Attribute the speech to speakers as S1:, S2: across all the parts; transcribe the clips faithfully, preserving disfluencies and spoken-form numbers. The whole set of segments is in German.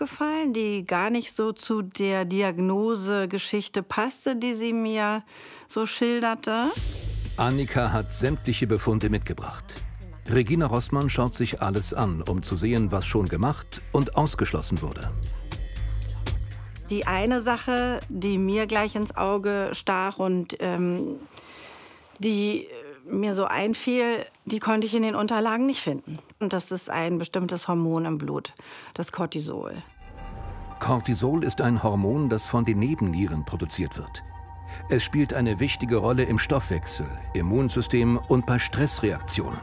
S1: aufgefallen, die gar nicht so zu der Diagnosegeschichte passte, die sie mir so schilderte.
S2: Annika hat sämtliche Befunde mitgebracht. Regina Rossmann schaut sich alles an, um zu sehen, was schon gemacht und ausgeschlossen wurde.
S1: Die eine Sache, die mir gleich ins Auge stach und ähm, die mir so einfiel, die konnte ich in den Unterlagen nicht finden. Und das ist ein bestimmtes Hormon im Blut, das Cortisol.
S2: Cortisol ist ein Hormon, das von den Nebennieren produziert wird. Es spielt eine wichtige Rolle im Stoffwechsel, Immunsystem und bei Stressreaktionen.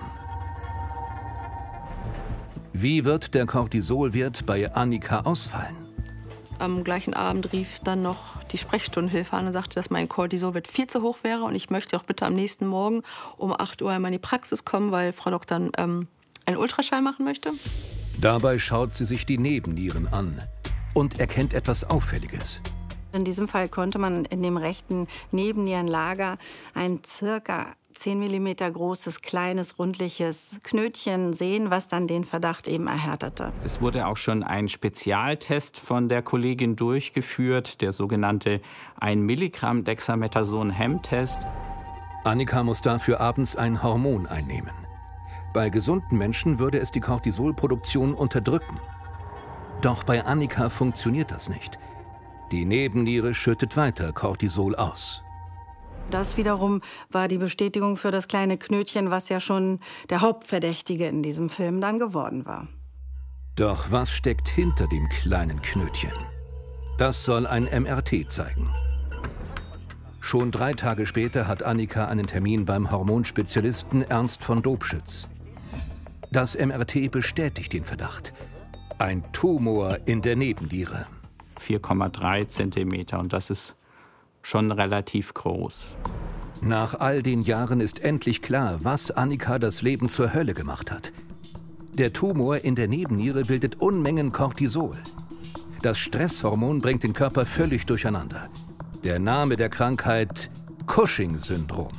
S2: Wie wird der Cortisolwert bei Annika ausfallen?
S3: Am gleichen Abend rief dann noch die Sprechstundenhilfe an und sagte, dass mein Cortisolwert viel zu hoch wäre und ich möchte auch bitte am nächsten Morgen um acht Uhr einmal in die Praxis kommen, weil Frau Doktor ähm, einen Ultraschall machen möchte.
S2: Dabei schaut sie sich die Nebennieren an und erkennt etwas Auffälliges.
S1: In diesem Fall konnte man in dem rechten Nebennierenlager ein circa zehn Millimeter großes, kleines, rundliches Knötchen sehen, was dann den Verdacht eben erhärtete.
S4: Es wurde auch schon ein Spezialtest von der Kollegin durchgeführt, der sogenannte ein Milligramm Dexamethason-Hemtest.
S2: Annika muss dafür abends ein Hormon einnehmen. Bei gesunden Menschen würde es die Cortisolproduktion unterdrücken. Doch bei Annika funktioniert das nicht. Die Nebenniere schüttet weiter Cortisol aus.
S1: Das wiederum war die Bestätigung für das kleine Knötchen, was ja schon der Hauptverdächtige in diesem Film dann geworden war.
S2: Doch was steckt hinter dem kleinen Knötchen? Das soll ein M R T zeigen. Schon drei Tage später hat Annika einen Termin beim Hormonspezialisten Ernst von Dobschütz. Das M R T bestätigt den Verdacht. Ein Tumor in der Nebenniere.
S4: vier Komma drei Zentimeter und das ist schon relativ groß.
S2: Nach all den Jahren ist endlich klar, was Annika das Leben zur Hölle gemacht hat. Der Tumor in der Nebenniere bildet Unmengen Cortisol. Das Stresshormon bringt den Körper völlig durcheinander. Der Name der Krankheit: Cushing-Syndrom.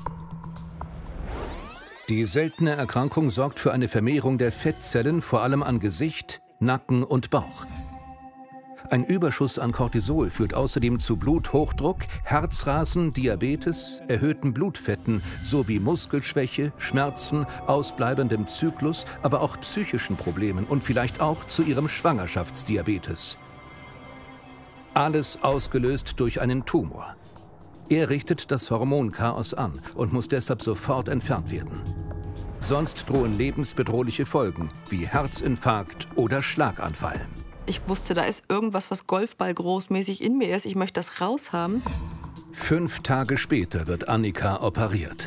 S2: Die seltene Erkrankung sorgt für eine Vermehrung der Fettzellen, vor allem an Gesicht, Nacken und Bauch. Ein Überschuss an Cortisol führt außerdem zu Bluthochdruck, Herzrasen, Diabetes, erhöhten Blutfetten sowie Muskelschwäche, Schmerzen, ausbleibendem Zyklus, aber auch psychischen Problemen und vielleicht auch zu ihrem Schwangerschaftsdiabetes. Alles ausgelöst durch einen Tumor. Er richtet das Hormonchaos an und muss deshalb sofort entfernt werden. Sonst drohen lebensbedrohliche Folgen wie Herzinfarkt oder Schlaganfall.
S3: Ich wusste, da ist irgendwas, was Golfball-großmäßig in mir ist. Ich möchte das raushaben.
S2: Fünf Tage später wird Annika operiert.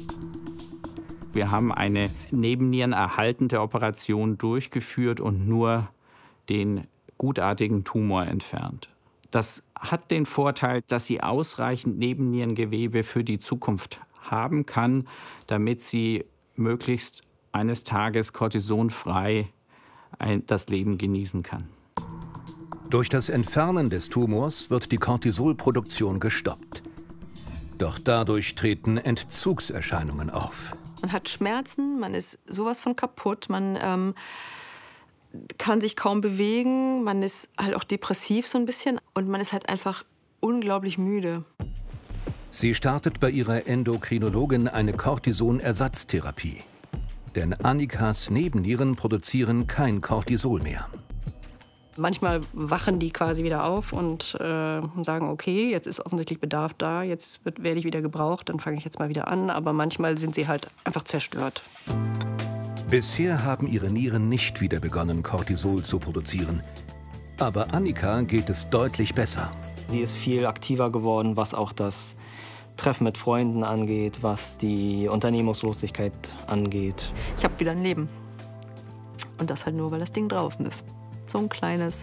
S4: Wir haben eine nebennierenerhaltende Operation durchgeführt und nur den gutartigen Tumor entfernt. Das hat den Vorteil, dass sie ausreichend Nebennierengewebe für die Zukunft haben kann, damit sie möglichst eines Tages kortisonfrei das Leben genießen kann.
S2: Durch das Entfernen des Tumors wird die Cortisolproduktion gestoppt. Doch dadurch treten Entzugserscheinungen auf.
S3: Man hat Schmerzen, man ist sowas von kaputt, man ähm, kann sich kaum bewegen, man ist halt auch depressiv so ein bisschen und man ist halt einfach unglaublich müde.
S2: Sie startet bei ihrer Endokrinologin eine Cortisonersatztherapie. Denn Annikas Nebennieren produzieren kein Cortisol mehr.
S5: Manchmal wachen die quasi wieder auf und äh, sagen, okay, jetzt ist offensichtlich Bedarf da, jetzt wird, werde ich wieder gebraucht, dann fange ich jetzt mal wieder an. Aber manchmal sind sie halt einfach zerstört.
S2: Bisher haben ihre Nieren nicht wieder begonnen, Cortisol zu produzieren. Aber Annika geht es deutlich besser.
S6: Sie ist viel aktiver geworden, was auch das Treffen mit Freunden angeht, was die Unternehmungslosigkeit angeht.
S3: Ich habe wieder ein Leben. Und das halt nur, weil das Ding draußen ist. So ein kleines,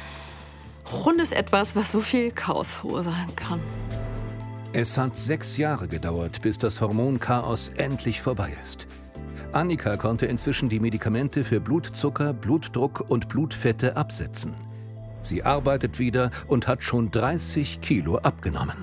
S3: rundes Etwas, was so viel Chaos verursachen kann.
S2: Es hat sechs Jahre gedauert, bis das Hormonchaos endlich vorbei ist. Annika konnte inzwischen die Medikamente für Blutzucker, Blutdruck und Blutfette absetzen. Sie arbeitet wieder und hat schon dreißig Kilo abgenommen.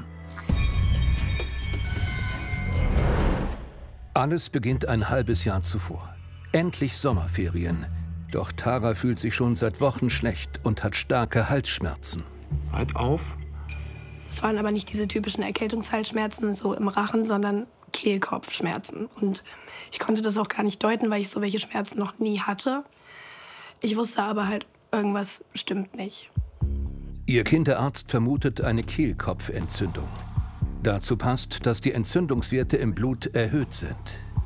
S2: Alles beginnt ein halbes Jahr zuvor. Endlich Sommerferien. Doch Tara fühlt sich schon seit Wochen schlecht und hat starke Halsschmerzen.
S7: Halt auf.
S8: Es waren aber nicht diese typischen Erkältungshalsschmerzen so im Rachen, sondern Kehlkopfschmerzen. Und ich konnte das auch gar nicht deuten, weil ich so welche Schmerzen noch nie hatte. Ich wusste aber halt, irgendwas stimmt nicht.
S2: Ihr Kinderarzt vermutet eine Kehlkopfentzündung. Dazu passt, dass die Entzündungswerte im Blut erhöht sind.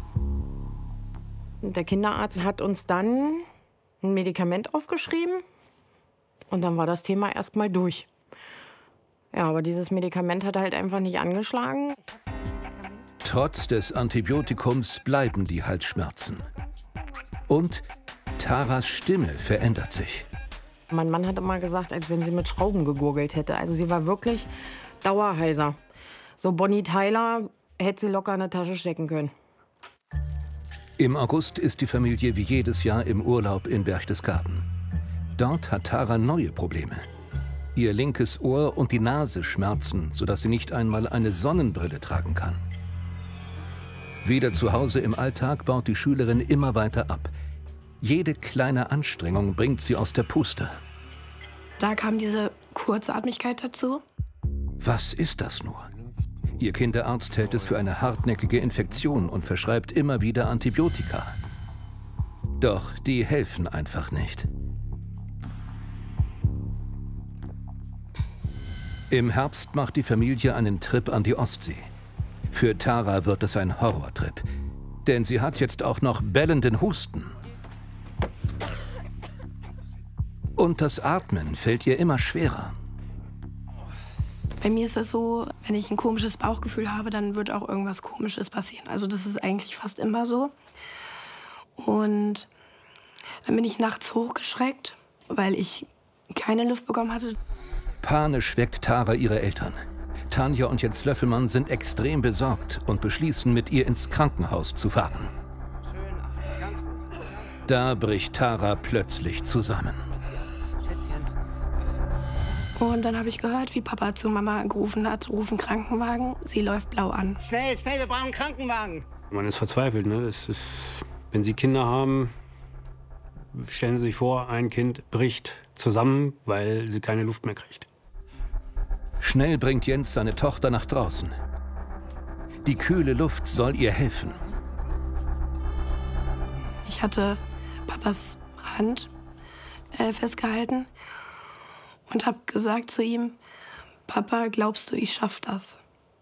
S9: Der Kinderarzt hat uns dann ein Medikament aufgeschrieben und dann war das Thema erstmal durch. Ja, aber dieses Medikament hat halt einfach nicht angeschlagen.
S2: Trotz des Antibiotikums bleiben die Halsschmerzen. Und Taras Stimme verändert sich.
S9: Mein Mann hat immer gesagt, als wenn sie mit Schrauben gegurgelt hätte. Also sie war wirklich dauerheiser. So Bonnie Tyler hätte sie locker in eine Tasche stecken können.
S2: Im August ist die Familie wie jedes Jahr im Urlaub in Berchtesgaden. Dort hat Tara neue Probleme. Ihr linkes Ohr und die Nase schmerzen, sodass sie nicht einmal eine Sonnenbrille tragen kann. Wieder zu Hause im Alltag baut die Schülerin immer weiter ab. Jede kleine Anstrengung bringt sie aus der Puste.
S8: Da kam diese Kurzatmigkeit dazu.
S2: Was ist das nur? Ihr Kinderarzt hält es für eine hartnäckige Infektion und verschreibt immer wieder Antibiotika. Doch die helfen einfach nicht. Im Herbst macht die Familie einen Trip an die Ostsee. Für Tara wird es ein Horrortrip, denn sie hat jetzt auch noch bellenden Husten. Und das Atmen fällt ihr immer schwerer.
S8: Bei mir ist das so, wenn ich ein komisches Bauchgefühl habe, dann wird auch irgendwas Komisches passieren. Also das ist eigentlich fast immer so. Und dann bin ich nachts hochgeschreckt, weil ich keine Luft bekommen hatte.
S2: Panisch weckt Tara ihre Eltern. Tanja und Jens Löffelmann sind extrem besorgt und beschließen, mit ihr ins Krankenhaus zu fahren. Da bricht Tara plötzlich zusammen.
S8: Und dann habe ich gehört, wie Papa zu Mama gerufen hat, rufen Krankenwagen, sie läuft blau an.
S10: Schnell, schnell, wir brauchen einen Krankenwagen.
S7: Man ist verzweifelt, ne? Das ist, wenn Sie Kinder haben, stellen Sie sich vor, ein Kind bricht zusammen, weil sie keine Luft mehr kriegt.
S2: Schnell bringt Jens seine Tochter nach draußen. Die kühle Luft soll ihr helfen.
S8: Ich hatte Papas Hand äh, festgehalten und habe gesagt zu ihm, Papa, glaubst du, ich schaff das?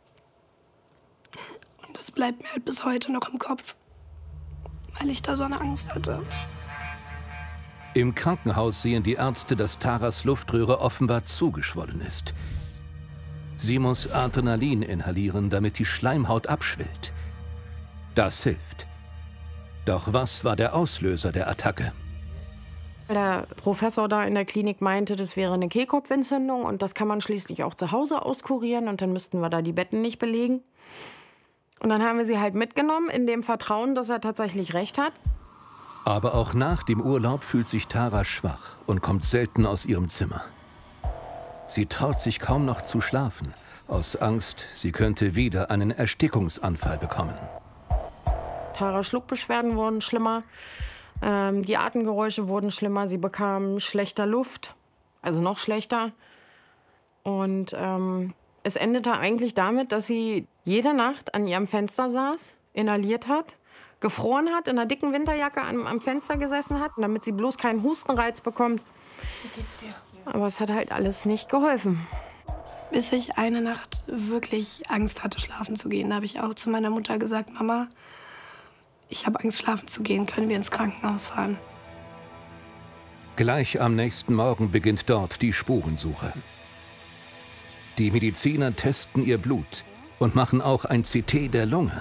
S8: Und das bleibt mir halt bis heute noch im Kopf, weil ich da so eine Angst hatte.
S2: Im Krankenhaus sehen die Ärzte, dass Taras Luftröhre offenbar zugeschwollen ist. Sie muss Adrenalin inhalieren, damit die Schleimhaut abschwillt. Das hilft. Doch was war der Auslöser der Attacke?
S9: Der Professor da in der Klinik meinte, das wäre eine Kehlkopfentzündung und das kann man schließlich auch zu Hause auskurieren und dann müssten wir da die Betten nicht belegen. Und dann haben wir sie halt mitgenommen, in dem Vertrauen, dass er tatsächlich recht hat.
S2: Aber auch nach dem Urlaub fühlt sich Tara schwach und kommt selten aus ihrem Zimmer. Sie traut sich kaum noch zu schlafen, aus Angst, sie könnte wieder einen Erstickungsanfall bekommen.
S9: Taras Schluckbeschwerden wurden schlimmer, ähm, die Atemgeräusche wurden schlimmer, sie bekam schlechter Luft, also noch schlechter. Und ähm, es endete eigentlich damit, dass sie jede Nacht an ihrem Fenster saß, inhaliert hat, gefroren hat, in einer dicken Winterjacke am, am Fenster gesessen hat, damit sie bloß keinen Hustenreiz bekommt.
S8: Wie geht's dir?
S9: Aber es hat halt alles nicht geholfen.
S8: Bis ich eine Nacht wirklich Angst hatte, schlafen zu gehen, habe ich auch zu meiner Mutter gesagt, Mama, ich habe Angst, schlafen zu gehen, können wir ins Krankenhaus fahren?
S2: Gleich am nächsten Morgen beginnt dort die Spurensuche. Die Mediziner testen ihr Blut und machen auch ein C T der Lunge.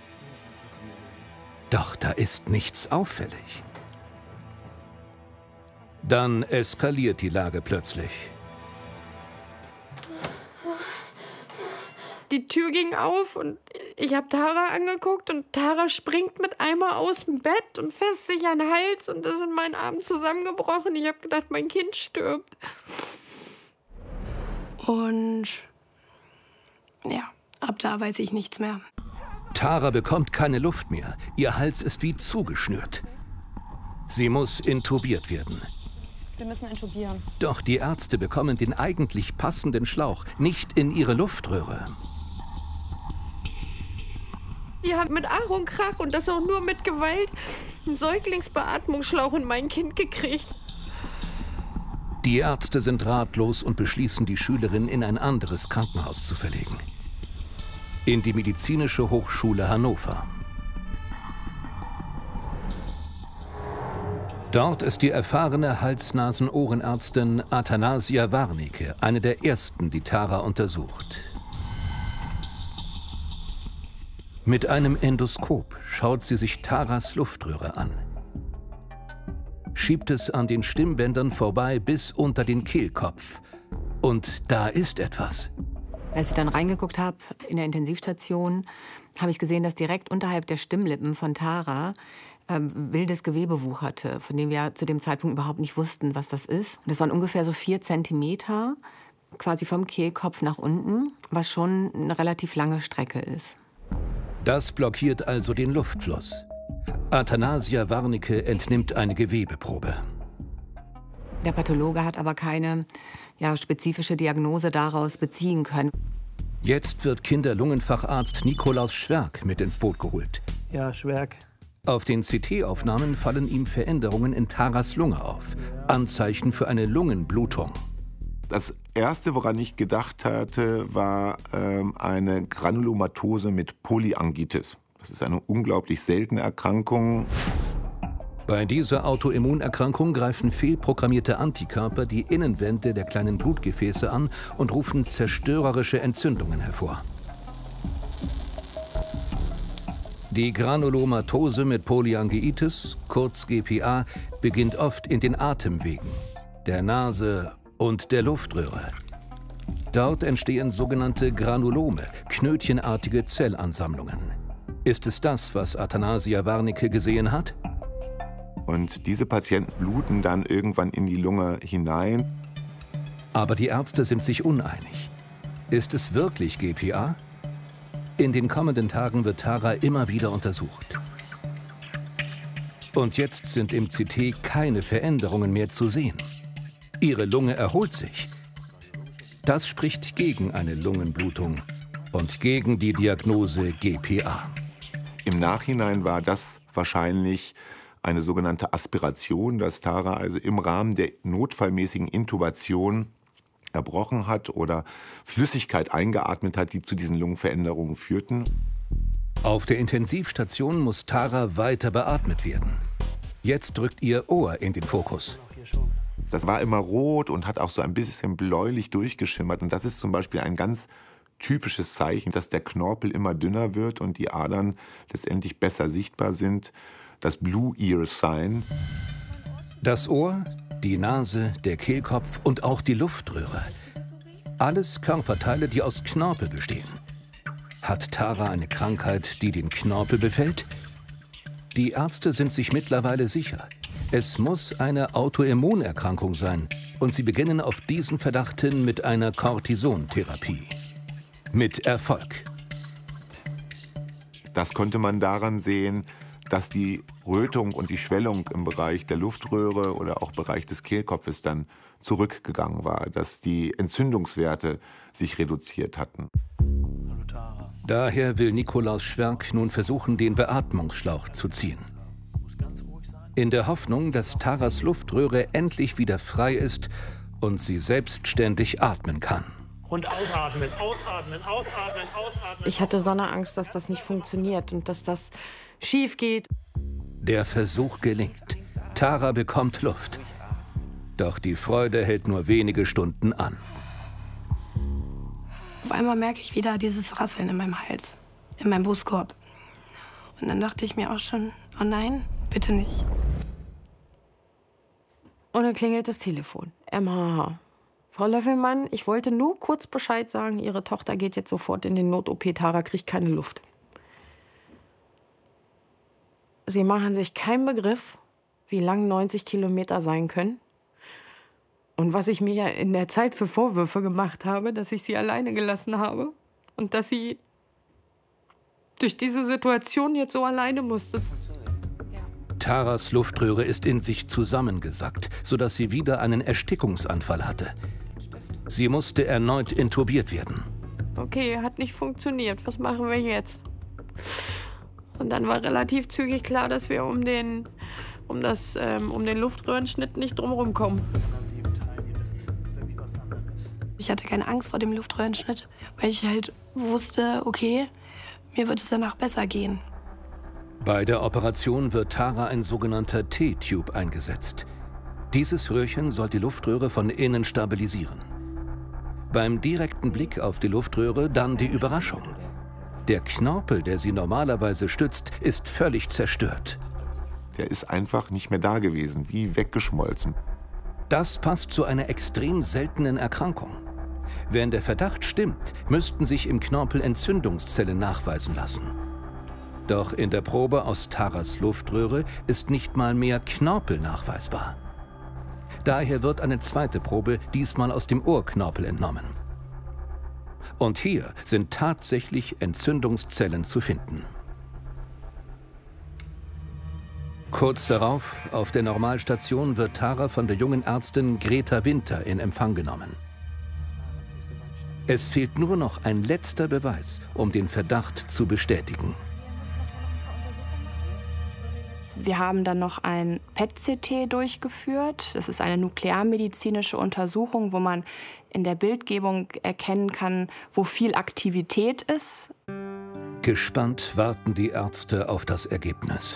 S2: Doch da ist nichts auffällig. Dann eskaliert die Lage plötzlich.
S9: Die Tür ging auf und ich habe Tara angeguckt und Tara springt mit einmal aus dem Bett und fässt sich an den Hals und ist in meinen Armen zusammengebrochen. Ich habe gedacht, mein Kind stirbt.
S8: Und ja, ab da weiß ich nichts mehr.
S2: Tara bekommt keine Luft mehr. Ihr Hals ist wie zugeschnürt. Sie muss intubiert werden.
S9: Wir müssen intubieren.
S2: Doch die Ärzte bekommen den eigentlich passenden Schlauch nicht in ihre Luftröhre.
S8: Die haben mit Ach und Krach und das auch nur mit Gewalt einen Säuglingsbeatmungsschlauch in mein Kind gekriegt.
S2: Die Ärzte sind ratlos und beschließen, die Schülerin in ein anderes Krankenhaus zu verlegen. In die Medizinische Hochschule Hannover. Dort ist die erfahrene Hals-Nasen-Ohrenärztin Athanasia Warnecke eine der ersten, die Tara untersucht. Mit einem Endoskop schaut sie sich Taras Luftröhre an. Schiebt es an den Stimmbändern vorbei bis unter den Kehlkopf. Und da ist etwas.
S11: Als ich dann reingeguckt habe in der Intensivstation, habe ich gesehen, dass direkt unterhalb der Stimmlippen von Tara äh, wildes Gewebe wucherte, von dem wir zu dem Zeitpunkt überhaupt nicht wussten, was das ist. Und das waren ungefähr so vier Zentimeter, quasi vom Kehlkopf nach unten, was schon eine relativ lange Strecke ist.
S2: Das blockiert also den Luftfluss. Athanasia Warnecke entnimmt eine Gewebeprobe.
S11: Der Pathologe hat aber keine ja, spezifische Diagnose daraus beziehen können.
S2: Jetzt wird Kinder-Lungenfacharzt Nikolaus Schwerk mit ins Boot geholt.
S6: Ja, Schwerk.
S2: Auf den C T-Aufnahmen fallen ihm Veränderungen in Taras Lunge auf. Anzeichen für eine Lungenblutung.
S12: Das Erste, woran ich gedacht hatte, war ähm, eine Granulomatose mit Polyangiitis. Das ist eine unglaublich seltene Erkrankung.
S2: Bei dieser Autoimmunerkrankung greifen fehlprogrammierte Antikörper die Innenwände der kleinen Blutgefäße an und rufen zerstörerische Entzündungen hervor. Die Granulomatose mit Polyangiitis, kurz G P A, beginnt oft in den Atemwegen, der Nase und der Luftröhre. Dort entstehen sogenannte Granulome, knötchenartige Zellansammlungen. Ist es das, was Athanasia Warnecke gesehen hat?
S12: Und diese Patienten bluten dann irgendwann in die Lunge hinein.
S2: Aber die Ärzte sind sich uneinig. Ist es wirklich G P A? In den kommenden Tagen wird Tara immer wieder untersucht. Und jetzt sind im C T keine Veränderungen mehr zu sehen. Ihre Lunge erholt sich. Das spricht gegen eine Lungenblutung und gegen die Diagnose G P A.
S12: Im Nachhinein war das wahrscheinlich eine sogenannte Aspiration, dass Tara also im Rahmen der notfallmäßigen Intubation erbrochen hat oder Flüssigkeit eingeatmet hat, die zu diesen Lungenveränderungen führten.
S2: Auf der Intensivstation muss Tara weiter beatmet werden. Jetzt drückt ihr Ohr in den Fokus.
S12: Das war immer rot und hat auch so ein bisschen bläulich durchgeschimmert. Und das ist zum Beispiel ein ganz typisches Zeichen, dass der Knorpel immer dünner wird und die Adern letztendlich besser sichtbar sind. Das Blue Ear Sign.
S2: Das Ohr, die Nase, der Kehlkopf und auch die Luftröhre. Alles Körperteile, die aus Knorpel bestehen. Hat Tara eine Krankheit, die den Knorpel befällt? Die Ärzte sind sich mittlerweile sicher. Es muss eine Autoimmunerkrankung sein. Und sie beginnen auf diesen Verdacht hin mit einer Cortisontherapie. Mit Erfolg.
S12: Das konnte man daran sehen, dass die Rötung und die Schwellung im Bereich der Luftröhre oder auch Bereich des Kehlkopfes dann zurückgegangen war, dass die Entzündungswerte sich reduziert hatten.
S2: Daher will Nikolaus Schwerk nun versuchen, den Beatmungsschlauch zu ziehen. In der Hoffnung, dass Taras Luftröhre endlich wieder frei ist und sie selbstständig atmen kann.
S7: Und ausatmen, ausatmen, ausatmen, ausatmen.
S9: Ich hatte so eine Angst, dass das nicht funktioniert und dass das schief geht.
S2: Der Versuch gelingt. Tara bekommt Luft. Doch die Freude hält nur wenige Stunden an.
S8: Auf einmal merke ich wieder dieses Rasseln in meinem Hals, in meinem Brustkorb. Und dann dachte ich mir auch schon, oh nein, bitte nicht.
S9: Und dann klingelt das Telefon. M H H. Frau Löffelmann, ich wollte nur kurz Bescheid sagen, Ihre Tochter geht jetzt sofort in den Not-O P. Tara kriegt keine Luft. Sie machen sich keinen Begriff, wie lang neunzig Kilometer sein können. Und was ich mir ja in der Zeit für Vorwürfe gemacht habe, dass ich sie alleine gelassen habe. Und dass sie durch diese Situation jetzt so alleine musste.
S2: Taras Luftröhre ist in sich zusammengesackt, sodass sie wieder einen Erstickungsanfall hatte. Sie musste erneut intubiert werden.
S9: Okay, hat nicht funktioniert. Was machen wir jetzt? Und dann war relativ zügig klar, dass wir um den, um das, ähm, um den Luftröhrenschnitt nicht drumherum kommen.
S8: Ich hatte keine Angst vor dem Luftröhrenschnitt, weil ich halt wusste, okay, mir wird es danach besser gehen.
S2: Bei der Operation wird Tara ein sogenannter T-Tube eingesetzt. Dieses Röhrchen soll die Luftröhre von innen stabilisieren. Beim direkten Blick auf die Luftröhre dann die Überraschung. Der Knorpel, der sie normalerweise stützt, ist völlig zerstört.
S12: Der ist einfach nicht mehr da gewesen, wie weggeschmolzen.
S2: Das passt zu einer extrem seltenen Erkrankung. Wenn der Verdacht stimmt, müssten sich im Knorpel Entzündungszellen nachweisen lassen. Doch in der Probe aus Taras Luftröhre ist nicht mal mehr Knorpel nachweisbar. Daher wird eine zweite Probe diesmal aus dem Ohrknorpel entnommen. Und hier sind tatsächlich Entzündungszellen zu finden. Kurz darauf, auf der Normalstation, wird Tara von der jungen Ärztin Greta Winter in Empfang genommen. Es fehlt nur noch ein letzter Beweis, um den Verdacht zu bestätigen.
S3: Wir haben dann noch ein P E T C T durchgeführt. Das ist eine nuklearmedizinische Untersuchung, wo man in der Bildgebung erkennen kann, wo viel Aktivität ist.
S2: Gespannt warten die Ärzte auf das Ergebnis.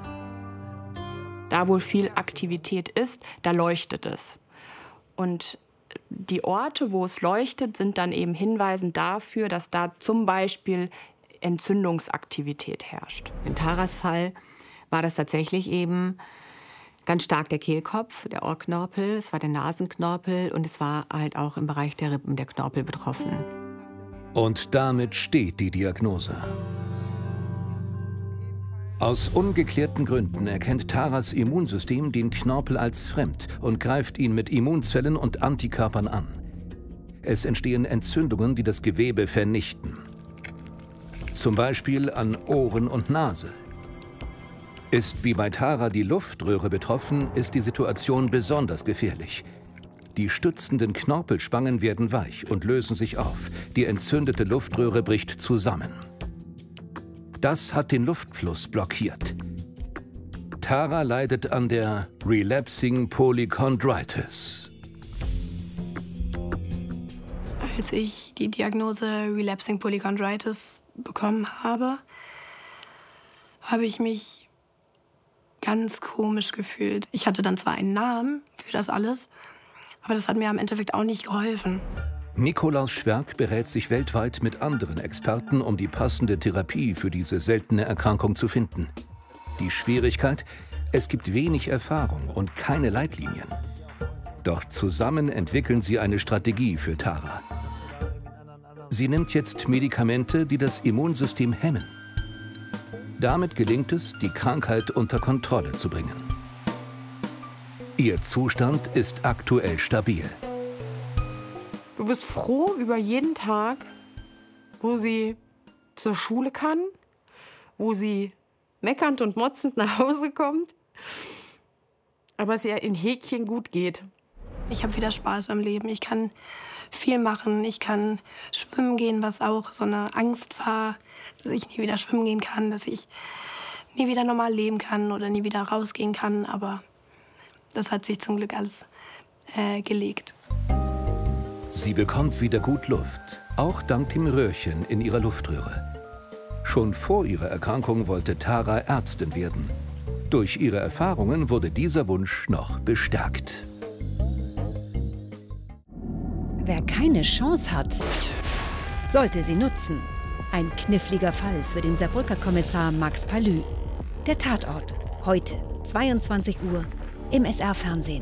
S3: Da, wo viel Aktivität ist, da leuchtet es. Und die Orte, wo es leuchtet, sind dann eben hinweisend dafür, dass da zum Beispiel Entzündungsaktivität herrscht.
S11: In Taras Fall war das tatsächlich eben ganz stark der Kehlkopf, der Ohrknorpel, es war der Nasenknorpel und es war halt auch im Bereich der Rippen der Knorpel betroffen.
S2: Und damit steht die Diagnose. Aus ungeklärten Gründen erkennt Taras Immunsystem den Knorpel als fremd und greift ihn mit Immunzellen und Antikörpern an. Es entstehen Entzündungen, die das Gewebe vernichten. Zum Beispiel an Ohren und Nase. Ist wie bei Tara die Luftröhre betroffen, ist die Situation besonders gefährlich. Die stützenden Knorpelspangen werden weich und lösen sich auf. Die entzündete Luftröhre bricht zusammen. Das hat den Luftfluss blockiert. Tara leidet an der Relapsing Polychondritis.
S8: Als ich die Diagnose Relapsing Polychondritis bekommen habe, habe ich mich ganz komisch gefühlt. Ich hatte dann zwar einen Namen für das alles, aber das hat mir am Endeffekt auch nicht geholfen.
S2: Nikolaus Schwerk berät sich weltweit mit anderen Experten, um die passende Therapie für diese seltene Erkrankung zu finden. Die Schwierigkeit? Es gibt wenig Erfahrung und keine Leitlinien. Doch zusammen entwickeln sie eine Strategie für Tara. Sie nimmt jetzt Medikamente, die das Immunsystem hemmen. Damit gelingt es, die Krankheit unter Kontrolle zu bringen. Ihr Zustand ist aktuell stabil.
S9: Du bist froh über jeden Tag, wo sie zur Schule kann, wo sie meckernd und motzend nach Hause kommt, aber es ihr in Häkchen gut geht.
S8: Ich habe wieder Spaß am Leben. Ich kann viel machen. Ich kann schwimmen gehen, was auch so eine Angst war, dass ich nie wieder schwimmen gehen kann, dass ich nie wieder normal leben kann oder nie wieder rausgehen kann. Aber das hat sich zum Glück alles äh, gelegt.
S2: Sie bekommt wieder gut Luft, auch dank dem Röhrchen in ihrer Luftröhre. Schon vor ihrer Erkrankung wollte Tara Ärztin werden. Durch ihre Erfahrungen wurde dieser Wunsch noch bestärkt.
S13: Wer keine Chance hat, sollte sie nutzen. Ein kniffliger Fall für den Saarbrücker Kommissar Max Palü. Der Tatort, heute zweiundzwanzig Uhr im S R-Fernsehen.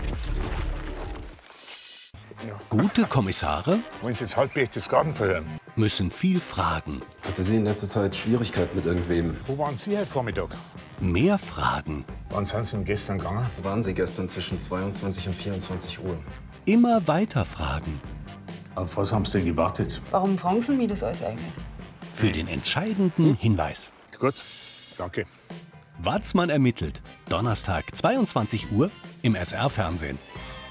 S14: Gute Kommissare
S15: Wollen Sie jetzt halbwegs das Garten verhören?
S14: müssen viel fragen.
S16: Hatte sie in letzter Zeit Schwierigkeiten mit irgendwem?
S15: Wo waren Sie heute Vormittag?
S14: Mehr Fragen.
S15: Wann sind Sie denn gestern gegangen?
S16: Waren Sie gestern zwischen zweiundzwanzig und vierundzwanzig Uhr?
S14: Immer weiter fragen.
S15: Auf was haben Sie denn gewartet?
S17: Warum fragen Sie mich das alles eigentlich?
S14: Für den entscheidenden Hinweis.
S15: Gut, danke.
S14: Watzmann ermittelt. Donnerstag, zweiundzwanzig Uhr im S R-Fernsehen.